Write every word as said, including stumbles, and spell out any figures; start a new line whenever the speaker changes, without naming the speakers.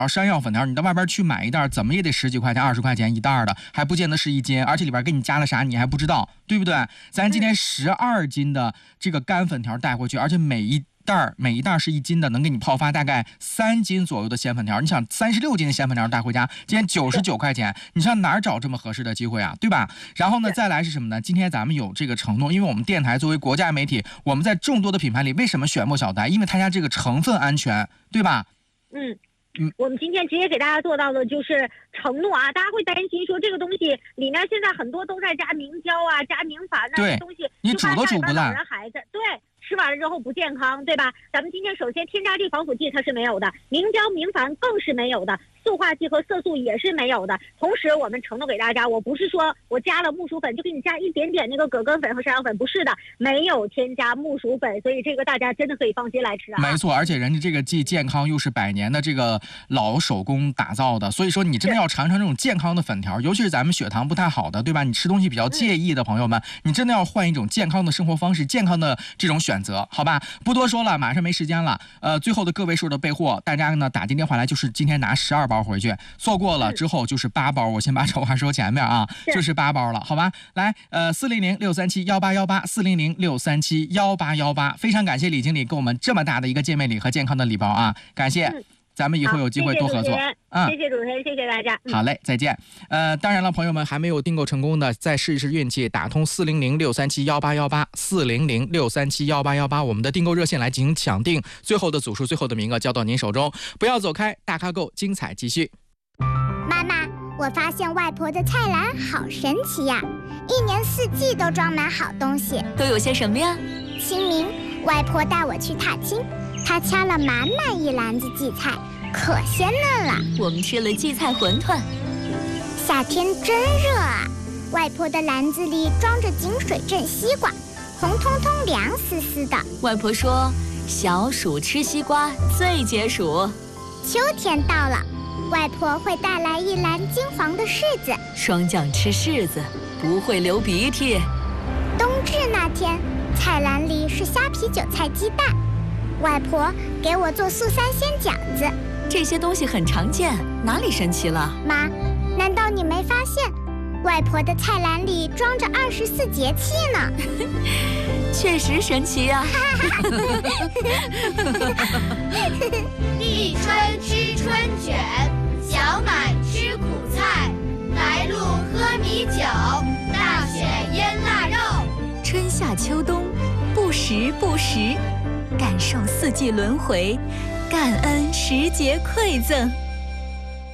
山药粉条，你到外边去买一袋，怎么也得十几块钱、二十块钱一袋的，还不见得是一斤，而且里边给你加了啥你还不知道，对不对？咱今天十二斤的这个干粉条带回去，而且每一袋每一袋是一斤的，能给你泡发大概三斤左右的鲜粉条。你想三十六斤的鲜粉条带回家，今天九十九块钱，你上哪儿找这么合适的机会啊？对吧？然后呢，再来是什么呢？今天咱们有这个承诺，因为我们电台作为国家媒体，我们在众多的品牌里，为什么选莫小呆？因为他家这个成分安全，对吧？
嗯。嗯，我们今天直接给大家做到的就是承诺啊，大家会担心说这个东西里面现在很多都在加明胶啊、加明矾那些东西，
你煮都煮不烂，
老人孩子对吃完了之后不健康，对吧？咱们今天首先添加剂、防腐剂它是没有的，明胶、明矾更是没有的，塑化剂和色素也是没有的。同时，我们承诺给大家，我不是说我加了木薯粉就给你加一点点那个葛根粉和山药粉，不是的，没有添加木薯粉，所以这个大家真的可以放心来吃啊。
没错，而且人家这个既健康又是百年的这个老手工打造的，所以说你真的要尝尝这种健康的粉条，尤其是咱们血糖不太好的，对吧？你吃东西比较介意的朋友们，嗯、你真的要换一种健康的生活方式，健康的这种选择，好吧？不多说了，马上没时间了。呃，最后的个位数的备货，大家呢打进电话来，就是今天拿十二包回去，错过了之后就是八包。我先把这话说前面啊，就是八包了，好吧？来，呃，四零零六三七幺八幺八，四零零六三七幺八幺八，非常感谢李经理给我们这么大的一个见面礼和健康的礼包啊，感谢。嗯，咱们以后有机会多合作。
嗯，谢谢主持人，谢谢大家。
好嘞，再见。呃，当然了，朋友们还没有订购成功的，再试一试运气，打通四零零六三七幺八幺八，四零零六三七幺八幺八，我们的订购热线来进行抢订，最后的组数、最后的名额交到您手中，不要走开，大咖购精彩继续。
妈妈，我发现外婆的菜篮好神奇呀，一年四季都装满好东西。
都有些什么呀？
清明，外婆带我去踏青。他掐了满满一篮子荠菜，可鲜嫩了。
我们吃了荠菜馄饨。
夏天真热啊！外婆的篮子里装着井水镇西瓜，红彤彤、凉丝丝的。
外婆说，小暑吃西瓜最解暑。
秋天到了，外婆会带来一篮金黄的柿子。
霜降吃柿子不会流鼻涕。
冬至那天，菜篮里是虾皮、韭菜、鸡蛋。外婆给我做素三鲜饺子，
这些东西很常见，哪里神奇了？
妈，难道你没发现，外婆的菜篮里装着二十四节气呢？
确实神奇呀、啊！
立春吃春卷，小满吃苦菜，白露喝米酒，大雪腌腊肉。
春夏秋冬，不时不时。感受四季轮回，感恩时节馈赠。